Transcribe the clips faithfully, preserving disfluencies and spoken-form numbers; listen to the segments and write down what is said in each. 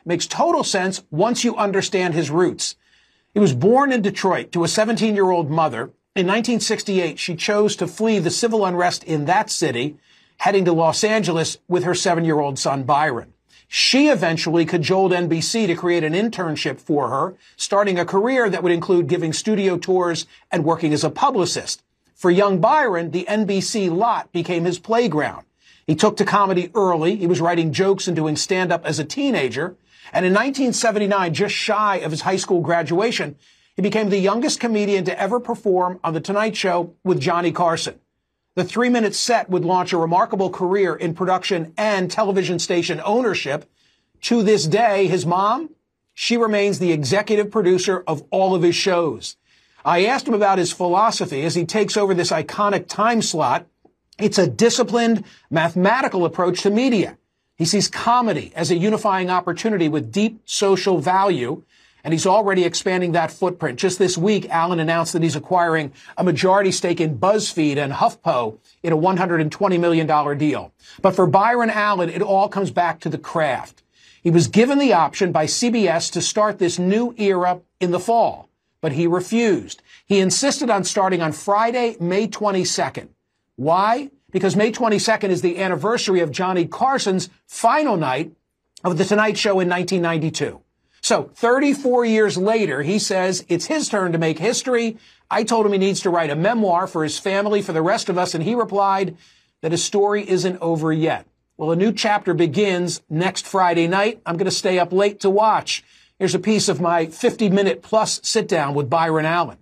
makes total sense once you understand his roots. He was born in Detroit to a seventeen-year-old mother. In nineteen sixty-eight, she chose to flee the civil unrest in that city, heading to Los Angeles with her seven-year-old son, Byron. She eventually cajoled N B C to create an internship for her, starting a career that would include giving studio tours and working as a publicist. For young Byron, the N B C lot became his playground. He took to comedy early. He was writing jokes and doing stand-up as a teenager. And in nineteen seventy-nine, just shy of his high school graduation, he became the youngest comedian to ever perform on The Tonight Show with Johnny Carson. The three-minute set would launch a remarkable career in production and television station ownership. To this day, his mom, she remains the executive producer of all of his shows. I asked him about his philosophy as he takes over this iconic time slot. It's a disciplined, mathematical approach to media. He sees comedy as a unifying opportunity with deep social value, and he's already expanding that footprint. Just this week, Allen announced that he's acquiring a majority stake in BuzzFeed and HuffPo in a one hundred twenty million dollars deal. But for Byron Allen, it all comes back to the craft. He was given the option by C B S to start this new era in the fall, but he refused. He insisted on starting on Friday, May twenty-second. Why? Because May twenty-second is the anniversary of Johnny Carson's final night of The Tonight Show in nineteen ninety-two. So thirty-four years later, he says it's his turn to make history. I told him he needs to write a memoir for his family, for the rest of us, and he replied that his story isn't over yet. Well, a new chapter begins next Friday night. I'm going to stay up late to watch. Here's a piece of my fifty-minute plus sit-down with Byron Allen.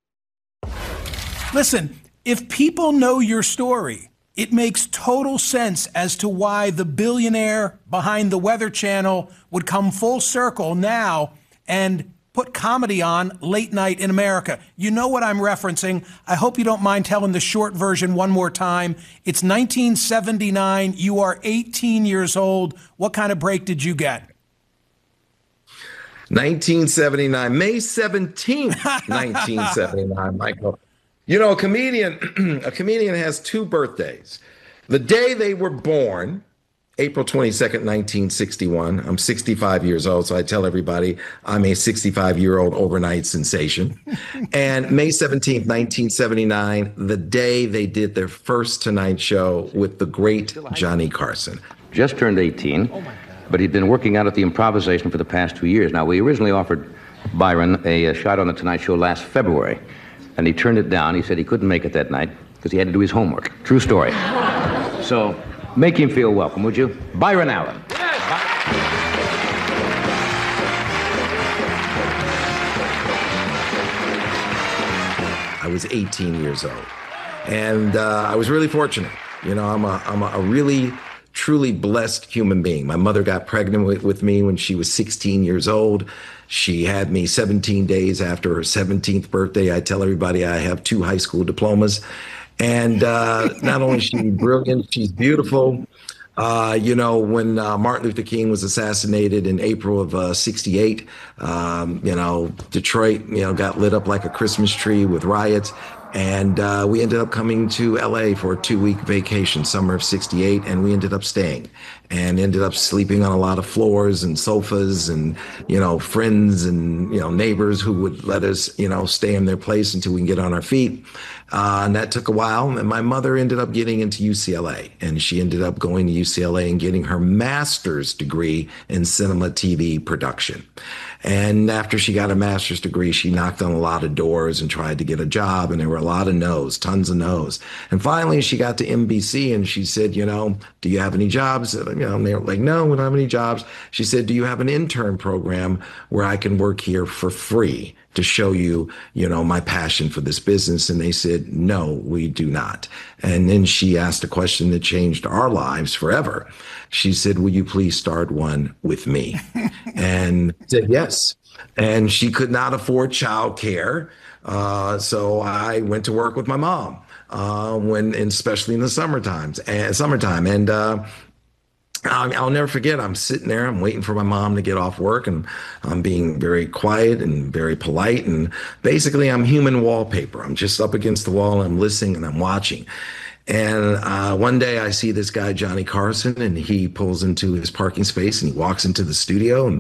Listen, if people know your story, it makes total sense as to why the billionaire behind the Weather Channel would come full circle now and put comedy on late night in America. You know what I'm referencing. I hope you don't mind telling the short version one more time. It's nineteen seventy-nine. You are eighteen years old. What kind of break did you get? nineteen seventy-nine, May seventeenth, nineteen seventy-nine, Michael. You know, a comedian, a comedian has two birthdays. The day they were born, April twenty-second, nineteen sixty-one. I'm sixty-five years old, so I tell everybody I'm a sixty-five-year-old overnight sensation. And May seventeenth, nineteen seventy-nine, the day they did their first Tonight Show with the great Johnny Carson. Just turned eighteen, but he'd been working out at the Improvisation for the past two years. Now, we originally offered Byron a, a shot on the Tonight Show last February, and he turned it down. He said he couldn't make it that night because he had to do his homework. True story. So make him feel welcome, would you? Byron Allen. I was eighteen years old, and uh, I was really fortunate. You know, I'm a, I'm a, a really, truly blessed human being. My mother got pregnant with, with me when she was sixteen years old. She had me seventeen days after her seventeenth birthday. I tell everybody I have two high school diplomas. And uh, not only is she brilliant, she's beautiful. Uh, you know, when uh, Martin Luther King was assassinated in April of uh, sixty-eight, um, you know, Detroit, you know, got lit up like a Christmas tree with riots. And uh, we ended up coming to L A for a two-week vacation, summer of sixty-eight, and we ended up staying and ended up sleeping on a lot of floors and sofas and, you know, friends and, you know, neighbors who would let us, you know, stay in their place until we can get on our feet. Uh, and that took a while. And my mother ended up getting into U C L A, and she ended up going to U C L A and getting her master's degree in cinema T V production. And after she got a master's degree, she knocked on a lot of doors and tried to get a job. And there were a lot of no's, tons of no's. And finally, she got to N B C and she said, you know, do you have any jobs? You know, and they were like, no, we don't have any jobs. She said, do you have an intern program where I can work here for free to show you, you know, my passion for this business? And they said, no, we do not. And then she asked a question that changed our lives forever. She said, will you please start one with me? And I said, yes. And she could not afford childcare. Uh, so I went to work with my mom, uh, when, and especially in the summertimes and summertime. And, uh, I'll never forget, I'm sitting there, I'm waiting for my mom to get off work, and I'm being very quiet and very polite. And basically, I'm human wallpaper. I'm just up against the wall, and I'm listening and I'm watching. And uh, one day I see this guy, Johnny Carson, and he pulls into his parking space and he walks into the studio. And